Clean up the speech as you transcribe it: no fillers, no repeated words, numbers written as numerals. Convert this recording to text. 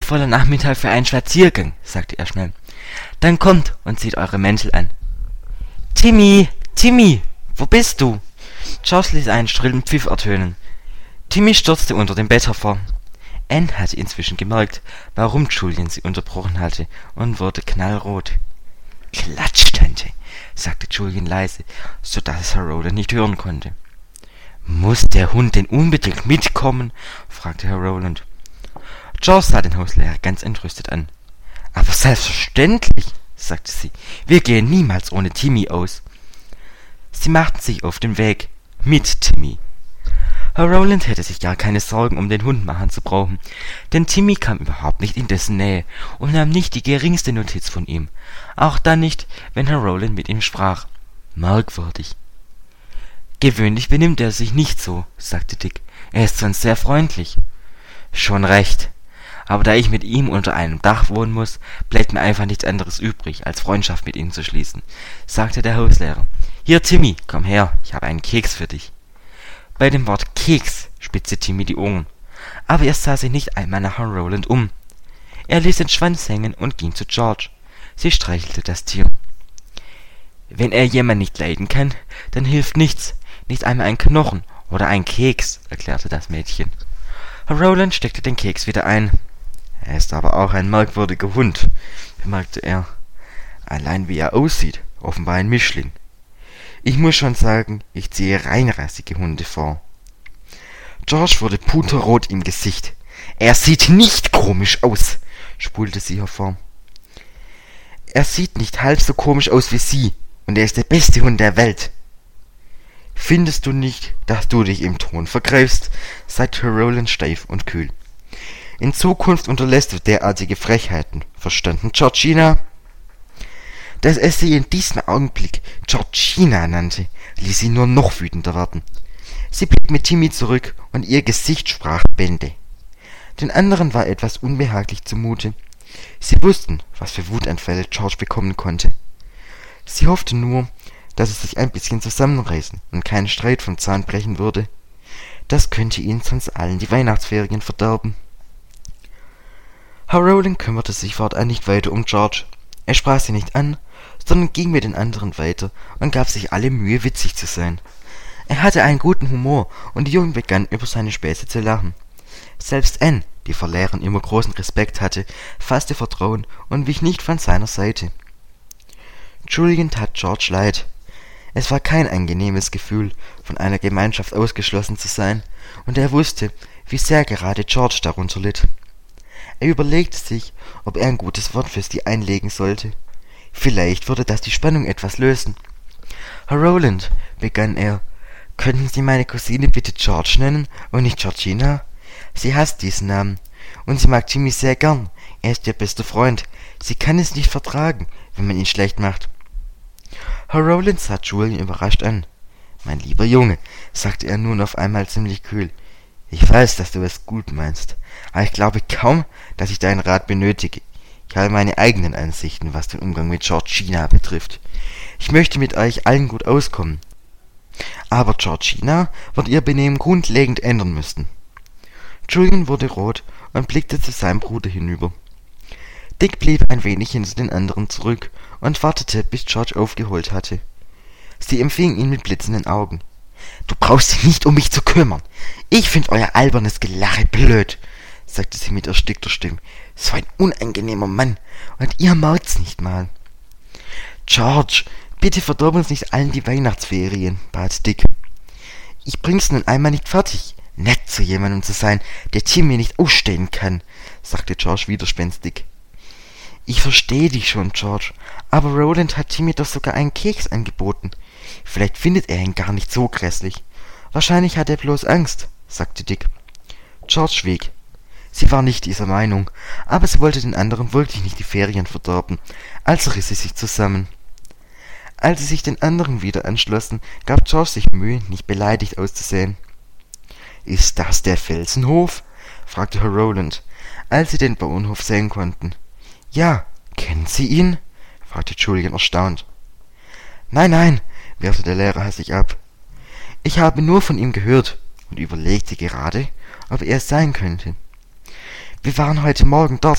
wundervoller Nachmittag für einen Spaziergang«, sagte er schnell. »Dann kommt und zieht eure Mäntel an.« »Timmy, Timmy, wo bist du?« George ließ einen schrillen Pfiff ertönen. Timmy stürzte unter dem Bett hervor. Anne hatte inzwischen gemerkt, warum Julian sie unterbrochen hatte, und wurde knallrot. »Klatsch, Tante«, sagte Julian leise, so dass es Herr Rowland nicht hören konnte. »Muss der Hund denn unbedingt mitkommen?« fragte Herr Rowland. George sah den Hauslehrer ganz entrüstet an. »Aber selbstverständlich«, sagte sie, »wir gehen niemals ohne Timmy aus.« Sie machten sich auf den Weg, mit Timmy. Herr Rowland hätte sich gar keine Sorgen um den Hund machen zu brauchen, denn Timmy kam überhaupt nicht in dessen Nähe und nahm nicht die geringste Notiz von ihm, auch dann nicht, wenn Herr Rowland mit ihm sprach. Merkwürdig. »Gewöhnlich benimmt er sich nicht so«, sagte Dick. »Er ist sonst sehr freundlich.« »Schon recht. Aber da ich mit ihm unter einem Dach wohnen muss, bleibt mir einfach nichts anderes übrig, als Freundschaft mit ihm zu schließen«, sagte der Hauslehrer. »Hier, Timmy, komm her, ich habe einen Keks für dich.« Bei dem Wort Keks spitzte Timmy die Ohren, aber er sah sich nicht einmal nach Herrn Rowland um. Er ließ den Schwanz hängen und ging zu George. Sie streichelte das Tier. »Wenn er jemand nicht leiden kann, dann hilft nichts, nicht einmal ein Knochen oder ein Keks«, erklärte das Mädchen. Herr Rowland steckte den Keks wieder ein. »Er ist aber auch ein merkwürdiger Hund«, bemerkte er. »Allein wie er aussieht, offenbar ein Mischling. Ich muss schon sagen, ich ziehe reinrassige Hunde vor.« George wurde puterrot im Gesicht. »Er sieht nicht komisch aus«, spulte sie hervor. »Er sieht nicht halb so komisch aus wie Sie, und er ist der beste Hund der Welt.« »Findest du nicht, dass du dich im Ton vergreifst?«, sagte Herr Rowland steif und kühl. »In Zukunft unterlässt du derartige Frechheiten. Verstanden, Georgina?« Dass er sie in diesem Augenblick Georgina nannte, ließ sie nur noch wütender werden. Sie blieb mit Timmy zurück, und ihr Gesicht sprach Bände. Den anderen war etwas unbehaglich zumute. Sie wussten, was für Wutanfälle George bekommen konnte. Sie hoffte nur, dass er sich ein bisschen zusammenreißen und keinen Streit vom Zaun brechen würde. Das könnte ihnen sonst allen die Weihnachtsferien verderben. Herr Rowland kümmerte sich fortan nicht weiter um George. Er sprach sie nicht an, sondern ging mit den anderen weiter und gab sich alle Mühe, witzig zu sein. Er hatte einen guten Humor, und die Jungen begannen über seine Späße zu lachen. Selbst Anne, die vor Lehrern immer großen Respekt hatte, fasste Vertrauen und wich nicht von seiner Seite. Julian tat George leid. Es war kein angenehmes Gefühl, von einer Gemeinschaft ausgeschlossen zu sein, und er wusste, wie sehr gerade George darunter litt. Er überlegte sich, ob er ein gutes Wort für sie einlegen sollte. Vielleicht würde das die Spannung etwas lösen. »Herr Rowland«, begann er, »könnten Sie meine Cousine bitte George nennen und nicht Georgina? Sie hasst diesen Namen, und sie mag Timmy sehr gern. Er ist ihr bester Freund. Sie kann es nicht vertragen, wenn man ihn schlecht macht.« Herr Rowland sah Julian überrascht an. »Mein lieber Junge«, sagte er nun auf einmal ziemlich kühl, »ich weiß, dass du es gut meinst, aber ich glaube kaum, dass ich deinen Rat benötige. Ich habe meine eigenen Ansichten, was den Umgang mit Georgina betrifft. Ich möchte mit euch allen gut auskommen. Aber Georgina wird ihr Benehmen grundlegend ändern müssen.« Julian wurde rot und blickte zu seinem Bruder hinüber. Dick blieb ein wenig hinter den anderen zurück und wartete, bis George aufgeholt hatte. Sie empfing ihn mit blitzenden Augen. »Du brauchst dich nicht um mich zu kümmern. Ich find euer albernes Gelache blöd«, sagte sie mit erstickter Stimme. »So ein unangenehmer Mann, und ihr magt's nicht mal.« »George, bitte verdirb uns nicht allen die Weihnachtsferien«, bat Dick. »Ich bring's nun einmal nicht fertig, nett zu jemandem zu sein, der Timmy nicht ausstehen kann«, sagte George widerspenstig. »Ich verstehe dich schon, George, aber Rowland hat Timmy doch sogar einen Keks angeboten. Vielleicht findet er ihn gar nicht so grässlich. Wahrscheinlich hat er bloß Angst«, sagte Dick. George schwieg. Sie war nicht dieser Meinung, aber sie wollte den anderen wirklich nicht die Ferien verderben, also riss sie sich zusammen. Als sie sich den anderen wieder anschlossen, gab George sich Mühe, nicht beleidigt auszusehen. »Ist das der Felsenhof?« fragte Herr Rowland, als sie den Bauernhof sehen konnten. »Ja, kennen Sie ihn?« fragte Julian erstaunt. »Nein«, wehrte der Lehrer hastig ab. »Ich habe nur von ihm gehört und überlegte gerade, ob er es sein könnte. Wir waren heute Morgen dort,